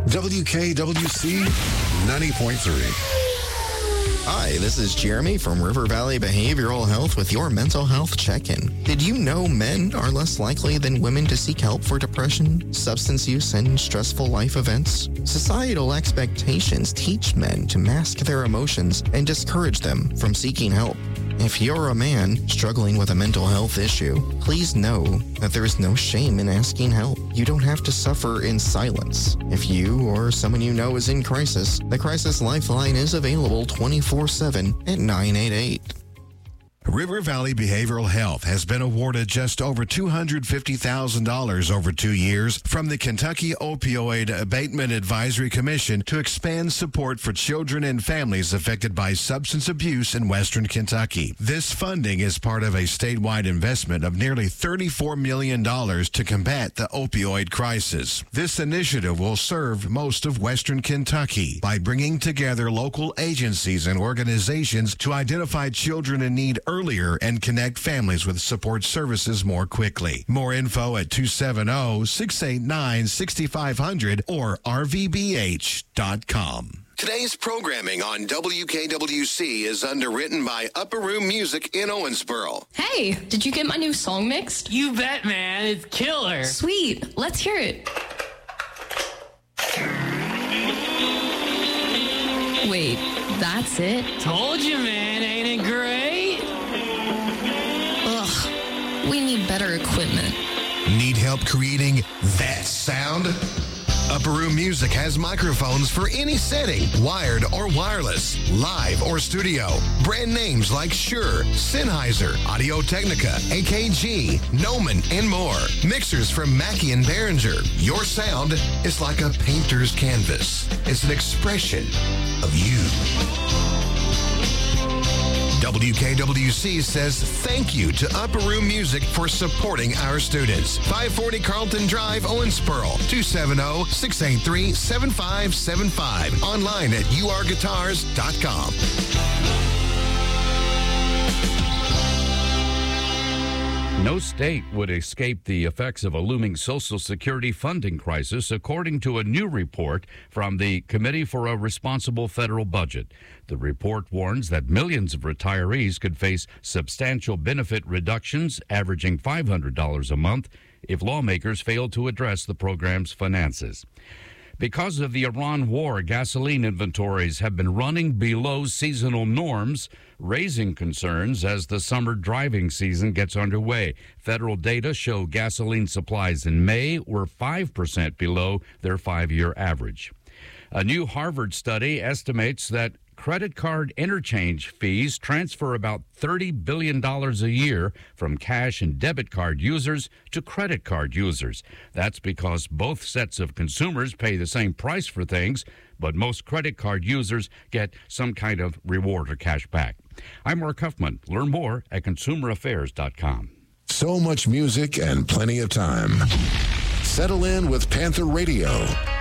WKWC 90.3. Hi, this is Jeremy from River Valley Behavioral Health with your mental health check-in. Did you know men are less likely than women to seek help for depression, substance use, and stressful life events? Societal expectations teach men to mask their emotions and discourage them from seeking help. If you're a man struggling with a mental health issue, please know that there is no shame in asking help. You don't have to suffer in silence. If you or someone you know is in crisis, the Crisis Lifeline is available 24/7 at 988. River Valley Behavioral Health has been awarded just over $250,000 over 2 years from the Kentucky Opioid Abatement Advisory Commission to expand support for children and families affected by substance abuse in Western Kentucky. This funding is part of a statewide investment of nearly $34 million to combat the opioid crisis. This initiative will serve most of Western Kentucky by bringing together local agencies and organizations to identify children in need earlier and connect families with support services more quickly. More info at 270-689-6500 or rvbh.com. Today's programming on WKWC is underwritten by Upper Room Music in Owensboro. Hey, did you get my new song mixed? You bet, man. It's killer. Sweet. Let's hear it. Wait, that's it? Told you, man. Ain't it great? Ugh, we need better equipment. Need help creating that sound? Upper Room Music has microphones for any setting, wired or wireless, live or studio. Brand names like Shure, Sennheiser, Audio-Technica, AKG, Neumann, and more. Mixers from Mackey and Behringer. Your sound is like a painter's canvas. It's an expression of you. WKWC says thank you to Upper Room Music for supporting our students. 540 Carlton Drive, Owensboro, 270-683-7575. Online at urguitars.com. No state would escape the effects of a looming Social Security funding crisis, according to a new report from the Committee for a Responsible Federal Budget. The report warns that millions of retirees could face substantial benefit reductions averaging $500 a month if lawmakers fail to address the program's finances. Because of the Iran war, gasoline inventories have been running below seasonal norms, raising concerns as the summer driving season gets underway. Federal data show gasoline supplies in May were 5% below their 5-year average. A new Harvard study estimates that credit card interchange fees transfer about $30 billion a year from cash and debit card users to credit card users. That's because both sets of consumers pay the same price for things, but most credit card users get some kind of reward or cash back. I'm Mark Huffman. Learn more at consumeraffairs.com. So much music and plenty of time. Settle in with Panther Radio.